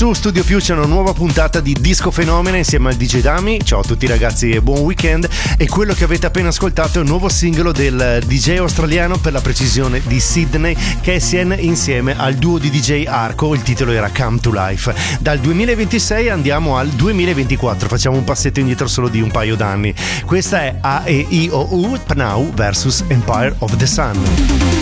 Su Studio Più c'è una nuova puntata di Disco Fenomena insieme al DJ Dami. Ciao a tutti ragazzi e buon weekend. E quello che avete appena ascoltato è un nuovo singolo del DJ australiano, per la precisione di Sydney, Cassian, insieme al duo di DJ Arco. Il titolo era Come to Life. Dal 2026 andiamo al 2024, facciamo un passetto indietro solo di un paio d'anni. Questa è A-E-I-O-U, Pnau vs Empire of the Sun.